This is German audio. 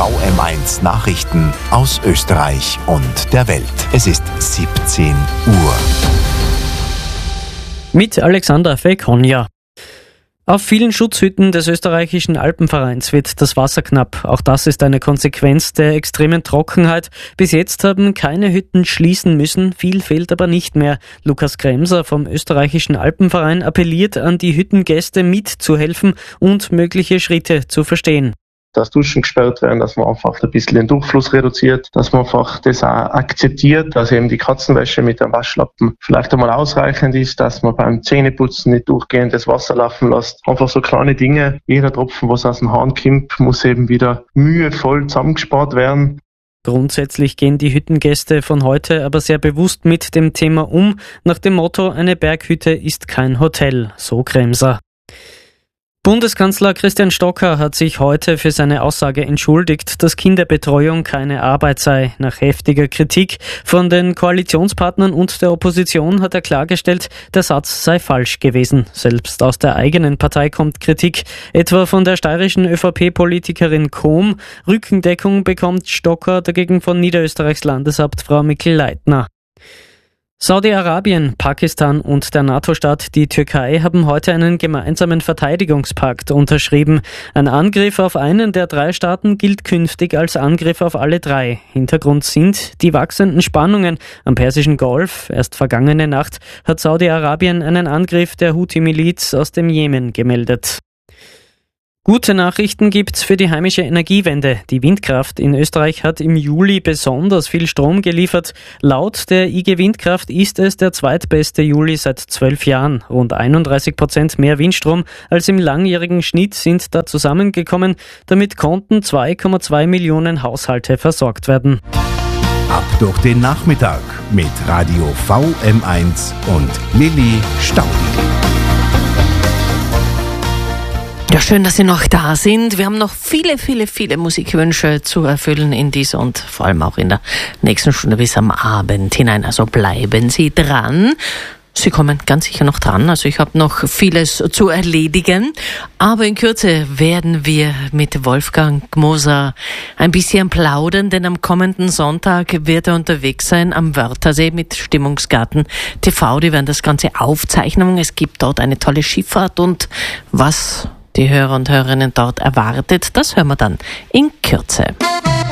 VM1 Nachrichten aus Österreich und der Welt. Es ist 17 Uhr. Mit Alexandra Fekonja. Auf vielen Schutzhütten des österreichischen Alpenvereins wird das Wasser knapp. Auch das ist eine Konsequenz der extremen Trockenheit. Bis jetzt haben keine Hütten schließen müssen, viel fehlt aber nicht mehr. Lukas Kremser vom österreichischen Alpenverein appelliert an die Hüttengäste mitzuhelfen und mögliche Schritte zu verstehen. Dass Duschen gesperrt werden, dass man einfach ein bisschen den Durchfluss reduziert, dass man einfach das auch akzeptiert, dass eben die Katzenwäsche mit dem Waschlappen vielleicht einmal ausreichend ist, dass man beim Zähneputzen nicht durchgehend das Wasser laufen lässt. Einfach so kleine Dinge. Jeder Tropfen, was aus dem Hahn kommt, muss eben wieder mühevoll zusammengespart werden. Grundsätzlich gehen die Hüttengäste von heute aber sehr bewusst mit dem Thema um, nach dem Motto, eine Berghütte ist kein Hotel, so Kremser. Bundeskanzler Christian Stocker hat sich heute für seine Aussage entschuldigt, dass Kinderbetreuung keine Arbeit sei. Nach heftiger Kritik von den Koalitionspartnern und der Opposition hat er klargestellt, der Satz sei falsch gewesen. Selbst aus der eigenen Partei kommt Kritik, etwa von der steirischen ÖVP-Politikerin Kohm. Rückendeckung bekommt Stocker dagegen von Niederösterreichs Landesabt Frau Mikl-Leitner. Saudi-Arabien, Pakistan und der NATO-Staat die Türkei haben heute einen gemeinsamen Verteidigungspakt unterschrieben. Ein Angriff auf einen der drei Staaten gilt künftig als Angriff auf alle drei. Hintergrund sind die wachsenden Spannungen am Persischen Golf. Erst vergangene Nacht hat Saudi-Arabien einen Angriff der Houthi-Miliz aus dem Jemen gemeldet. Gute Nachrichten gibt's für die heimische Energiewende. Die Windkraft in Österreich hat im Juli besonders viel Strom geliefert. Laut der IG Windkraft ist es der zweitbeste Juli seit 12 Jahren. Rund 31% mehr Windstrom als im langjährigen Schnitt sind da zusammengekommen. Damit konnten 2,2 Millionen Haushalte versorgt werden. Ab durch den Nachmittag mit Radio VM1 und Lilly Staudl. Ja, schön, dass Sie noch da sind. Wir haben noch viele Musikwünsche zu erfüllen in dieser und vor allem auch in der nächsten Stunde bis am Abend hinein. Also bleiben Sie dran. Sie kommen ganz sicher noch dran. Also ich habe noch vieles zu erledigen. Aber in Kürze werden wir mit Wolfgang Moser ein bisschen plaudern, denn am kommenden Sonntag wird er unterwegs sein am Wörthersee mit Stimmungsgarten TV. Die werden das Ganze aufzeichnen. Es gibt dort eine tolle Schifffahrt und was die Hörer und Hörerinnen dort erwartet, das hören wir dann in Kürze.